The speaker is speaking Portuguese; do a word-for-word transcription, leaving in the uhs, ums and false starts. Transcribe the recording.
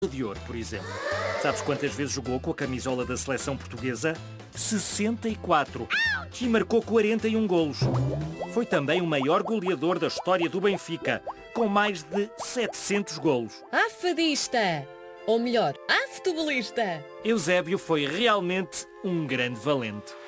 de ouro, por exemplo. Sabes quantas vezes jogou com a camisola da seleção portuguesa? sessenta e quatro. E marcou quarenta e um golos. Foi também o maior goleador da história do Benfica, com mais de setecentos golos. Ah, fadista! Ou melhor, ah, futebolista! Eusébio foi realmente um grande valente.